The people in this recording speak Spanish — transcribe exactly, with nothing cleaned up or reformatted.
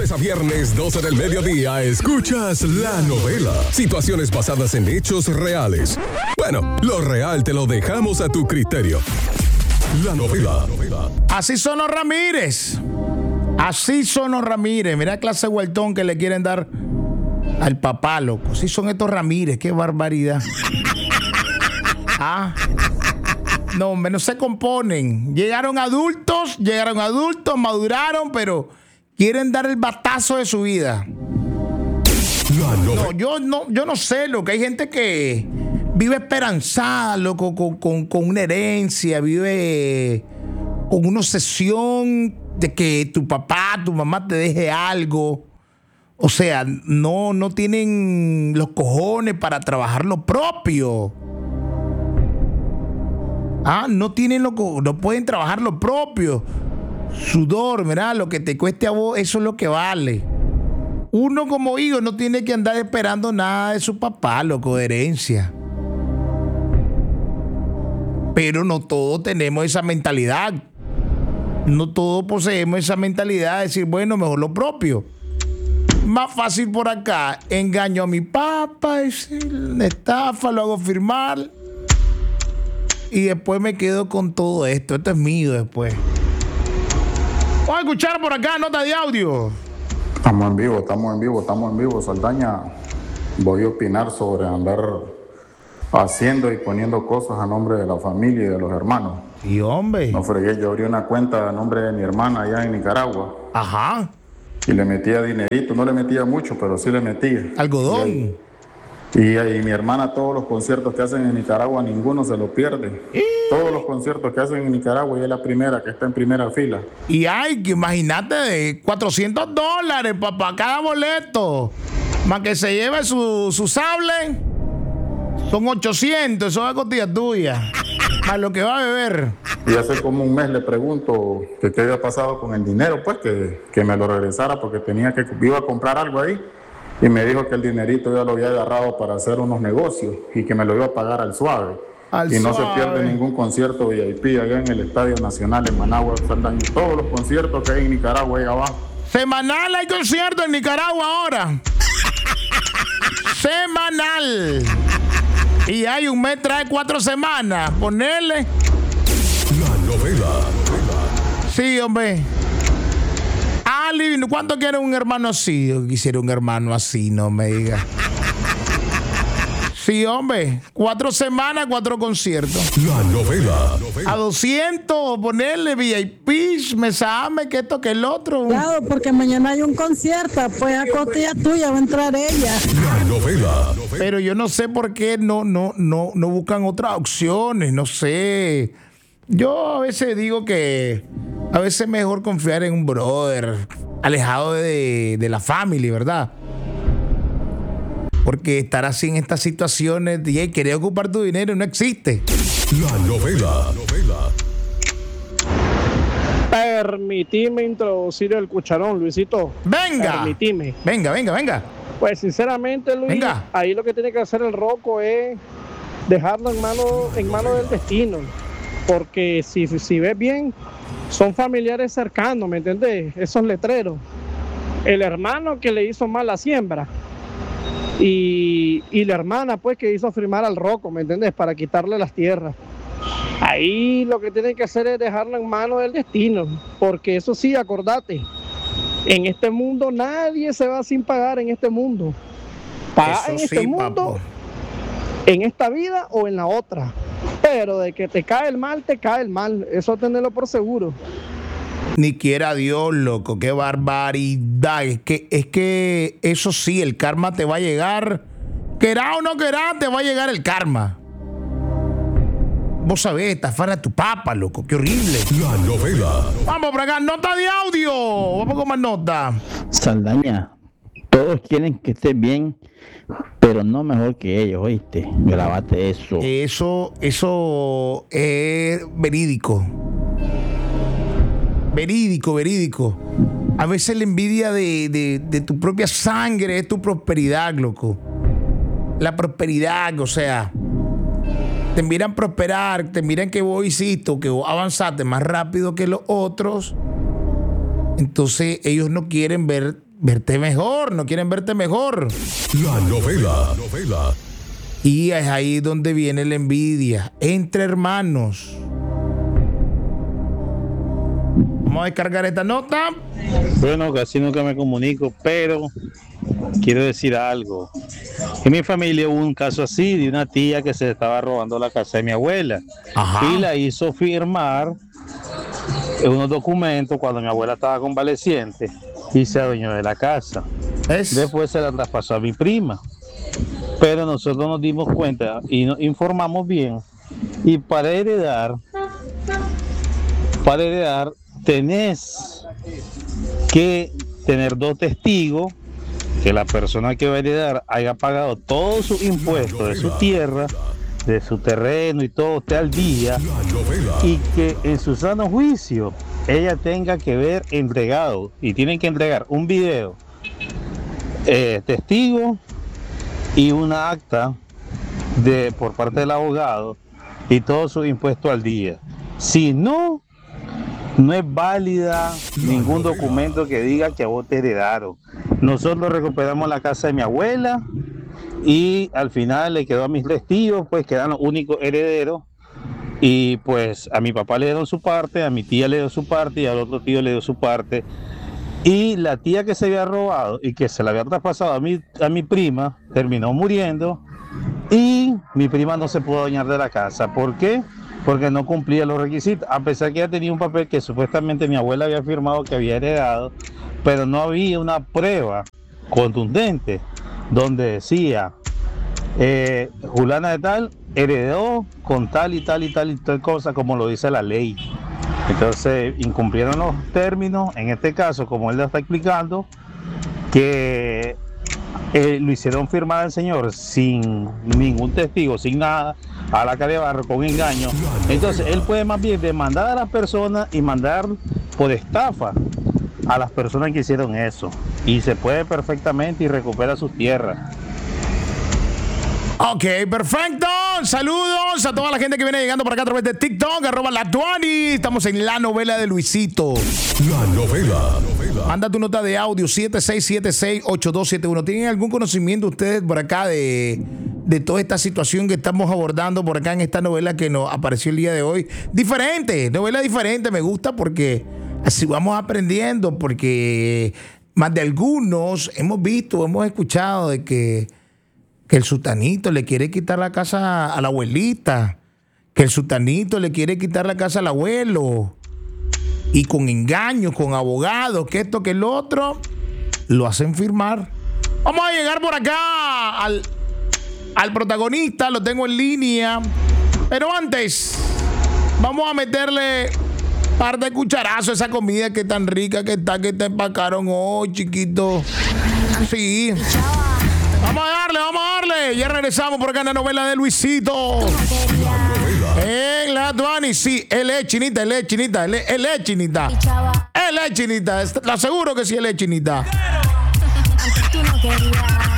lunes a viernes, doce del mediodía, escuchas La Novela. Situaciones basadas en hechos reales. Bueno, lo real te lo dejamos a tu criterio. La Novela. Así sonó Ramírez. Así sonó Ramírez. Mira la clase de vueltón que le quieren dar al papá, loco. Así son estos Ramírez. Qué barbaridad. Ah. No, hombre, no se componen. Llegaron adultos, llegaron adultos, maduraron, pero quieren dar el batazo de su vida. No, yo no, yo no sé, loco. Hay gente que vive esperanzada, loco, con, con, con una herencia, vive con una obsesión de que tu papá, tu mamá te deje algo. O sea, no, no tienen los cojones para trabajar lo propio. Ah, no tienen lo, no pueden trabajar lo propio. Sudor, mira, lo que te cueste a vos, eso es lo que vale. Uno como hijo no tiene que andar esperando nada de su papá, loco, de herencia. Pero no todos tenemos esa mentalidad. No todos poseemos esa mentalidad de decir, bueno, mejor lo propio. Más fácil por acá, engaño a mi papá, una estafa, lo hago firmar. Y después me quedo con todo esto. Esto es mío después. Vamos a escuchar por acá nota de audio. Estamos en vivo, estamos en vivo, estamos en vivo. Saldaña, voy a opinar sobre andar haciendo y poniendo cosas a nombre de la familia y de los hermanos. Y hombre. No fregué, yo abrí una cuenta a nombre de mi hermana allá en Nicaragua. Ajá. Y le metía dinerito, no le metía mucho, pero sí le metía. Algodón. Y, y, y mi hermana, todos los conciertos que hacen en Nicaragua, ninguno se lo pierde. ¿Y? Todos los conciertos que hacen en Nicaragua, ella es la primera, que está en primera fila. Y hay que imagínate de cuatrocientos dólares, papá, cada boleto. Más que se lleve su, su sable, son ochocientos, eso es costilla tuya. Más lo que va a beber. Y hace como un mes le pregunto que qué había pasado con el dinero, pues que, que me lo regresara porque tenía que, iba a comprar algo ahí. Y me dijo que el dinerito ya lo había agarrado para hacer unos negocios y que me lo iba a pagar al suave. Al y no suave. Se pierde ningún concierto V I P allá en el Estadio Nacional en Managua, Saldaña. Todos los conciertos que hay en Nicaragua ahí abajo. Semanal hay conciertos en Nicaragua ahora. Semanal. Y hay un mes, trae cuatro semanas. Ponerle. La novela. Sí, hombre. Ah, Livino, ¿cuánto quiere un hermano así? Yo quisiera un hermano así, no me diga. Sí, hombre. Cuatro semanas, cuatro conciertos. La novela. A doscientos, ponerle V I P, mesame, que esto, que el otro. Claro, porque mañana hay un concierto, pues a costilla tuya va a entrar ella. La novela. Pero yo no sé por qué no, no, no, no buscan otras opciones, no sé. Yo a veces digo que a veces es mejor confiar en un brother alejado de, de la familia, ¿verdad? Porque estar así en estas situaciones y querer ocupar tu dinero no existe. La novela. Permitime introducir el cucharón, Luisito. Venga. Permitime. Venga, venga, venga. Pues sinceramente, Luis, venga. Ahí lo que tiene que hacer el Rocco es dejarlo en mano, en mano del destino. Porque si, si ves bien, son familiares cercanos, ¿me entendés? Esos letreros. El hermano que le hizo mal la siembra. Y, y la hermana, pues, que hizo firmar al Rocco, ¿me entendés? Para quitarle las tierras. Ahí lo que tienen que hacer es dejarlo en manos del destino. Porque eso sí, acordate, en este mundo nadie se va sin pagar en este mundo. Pagar en este sí, mundo, papo. En esta vida o en la otra. Pero de que te cae el mal, te cae el mal. Eso tenerlo por seguro. Ni quiera Dios, loco, qué barbaridad. Es que, es que eso sí, el karma te va a llegar. Querá o no querá, te va a llegar el karma. Vos sabés, estafar a tu papá, loco, qué horrible. La novela. Vamos por acá, nota de audio. Vamos con más nota. Saldaña, todos quieren que estés bien, pero no mejor que ellos, ¿oíste? Grabate eso. Eso, eso es verídico. Verídico, verídico. A veces la envidia de, de, de tu propia sangre es tu prosperidad, loco. La prosperidad, o sea, te miran prosperar, te miran que vos hiciste, que vos avanzaste más rápido que los otros. Entonces ellos no quieren ver verte mejor, no quieren verte mejor. La novela. novela. Y es ahí donde viene la envidia entre hermanos. Vamos a descargar esta nota. Bueno, casi nunca me comunico, pero quiero decir algo. En mi familia hubo un caso así de una tía que se estaba robando la casa de mi abuela. Ajá. Y la hizo firmar en unos documentos cuando mi abuela estaba convaleciente y se adueñó de la casa. ¿Es? Después se la traspasó a mi prima. Pero nosotros nos dimos cuenta y nos informamos bien. Y para heredar, para heredar, tenés que tener dos testigos, que la persona que va a heredar haya pagado todos sus impuestos de su tierra, de su terreno y todo esté al día, y que en su sano juicio ella tenga que ver entregado, y tienen que entregar un video, eh, testigo y una acta de por parte del abogado y todos sus impuestos al día. Si no, no es válida ningún documento que diga que a vos te heredaron. Nosotros recuperamos la casa de mi abuela y al final le quedó a mis testigos, pues quedan los únicos herederos, y pues a mi papá le dieron su parte, a mi tía le dio su parte y al otro tío le dio su parte. Y la tía que se había robado y que se la había traspasado a mi, a mi prima terminó muriendo y mi prima no se pudo adueñar de la casa. ¿Por qué? Porque no cumplía los requisitos, a pesar que ella tenía un papel que supuestamente mi abuela había firmado que había heredado, pero no había una prueba contundente donde decía eh, Juliana de tal heredó con tal y tal y tal y tal cosa como lo dice la ley. Entonces incumplieron los términos, en este caso, como él lo está explicando, que eh, lo hicieron firmar al señor sin ningún testigo, sin nada, a la calle de barro, con engaño. Entonces él puede más bien demandar a las personas y mandar por estafa a las personas que hicieron eso, y se puede perfectamente y recupera sus tierras. Ok, perfecto. Saludos a toda la gente que viene llegando por acá a través de TikTok, arroba la Tuani. Estamos en la novela de Luisito. La novela. Manda tu nota de audio siete seis siete seis, ocho dos siete uno. ¿Tienen algún conocimiento ustedes por acá de, de toda esta situación que estamos abordando por acá en esta novela que nos apareció el día de hoy? Diferente, novela diferente, me gusta porque así vamos aprendiendo, porque más de algunos hemos visto, hemos escuchado de que que el sultanito le quiere quitar la casa a la abuelita, que el sultanito le quiere quitar la casa al abuelo, y con engaños, con abogados, que esto, que el otro, lo hacen firmar. Vamos a llegar por acá al, al protagonista, lo tengo en línea, pero antes vamos a meterle un par de cucharazos a esa comida que tan rica que está, que te empacaron hoy, chiquito. Sí. Vamos a darle, vamos a darle. Ya regresamos por acá en la novela de Luisito. En la Tuani, sí, él es chinita, él es chinita, él es, él es chinita. Él es chinita, lo aseguro que sí, él es chinita. Tú no querías.